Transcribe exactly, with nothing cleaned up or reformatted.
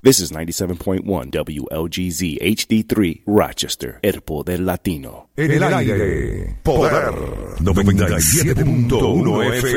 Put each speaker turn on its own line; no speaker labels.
This is ninety-seven point one W L G Z H D three, Rochester, El Poder Latino.
En el aire, Poder noventa y siete punto uno F